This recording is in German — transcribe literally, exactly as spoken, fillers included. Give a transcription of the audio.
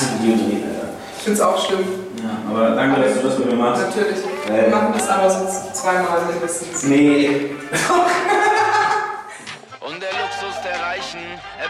hasse Videodrehen, Alter. Ich find's auch schlimm. Ja, aber danke, dass du das mit mir machst. Natürlich. Äh, Wir machen das aber so zweimal mindestens. Nee. Und der Luxus der Reichen, er